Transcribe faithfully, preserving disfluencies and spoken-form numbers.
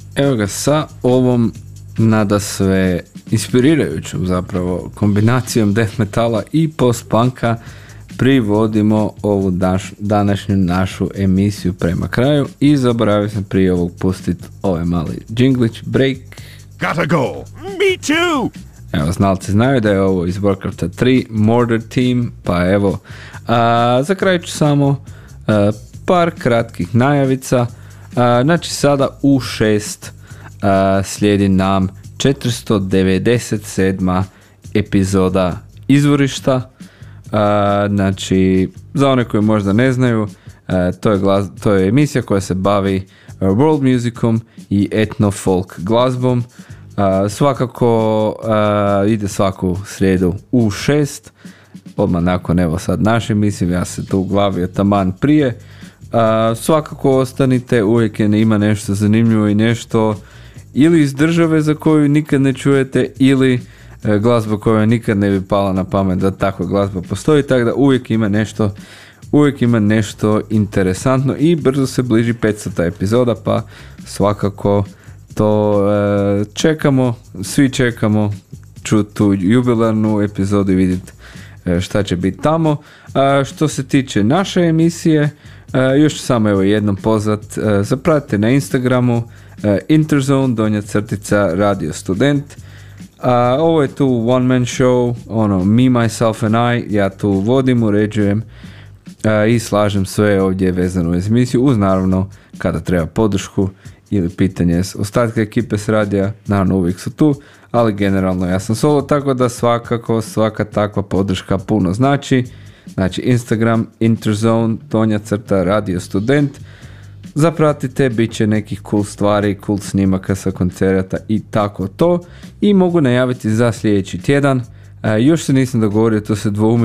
Evo ga, sa ovom nadasve inspirirajućom zapravo kombinacijom death metala i post-punka privodimo ovu daš, današnju našu emisiju prema kraju i zaboravio sam prije ovog pustiti ovaj mali džinglić, break. Gotta go! Me too! Evo, znalci znaju da je ovo iz Warcrafta tri Mordor Team, pa evo, a, za kraj ću samo a, par kratkih najavica. A, znači sada u šest a, slijedi nam četiristo devedeset sedma epizoda Izvorišta. A, znači, za one koji možda ne znaju, a, to, je glas, to je emisija koja se bavi a, world musicom i etno folk glazbom. Uh, svakako uh, ide svaku srijedu u šest, odmah nakon evo sad naše emisije, ja se tu uglavio taman prije. Uh, svakako ostanite, uvijek je, ima nešto zanimljivo i nešto ili iz države za koju nikad ne čujete ili uh, glazba koja nikad ne bi pala na pamet da takva glazba postoji, tako da uvijek ima nešto uvijek ima nešto interesantno i brzo se bliži petstota epizoda, pa svakako to e, čekamo, svi čekamo čuti tu jubilarnu epizodu i vidjeti e, šta će biti tamo. A, što se tiče naše emisije, e, još samo evo jednom pozvat, e, zapratite na Instagramu e, Interzone, donja crtica Radio Student. A, ovo je tu one man show, ono, me, myself and I, ja tu vodim, uređujem a, i slažem sve ovdje vezano uz emisiju, uz naravno kada treba podršku ili pitanje s ostatka ekipe s radija, naravno uvijek su tu, ali generalno ja sam solo, tako da svakako svaka takva podrška puno znači. Znači Instagram Interzone, donja crta Radio Student, zapratite, bit će nekih cool stvari, cool snimaka sa koncerata i tako to, i mogu najaviti za sljedeći tjedan. E, još se nisam dogovorio, to se dvoumim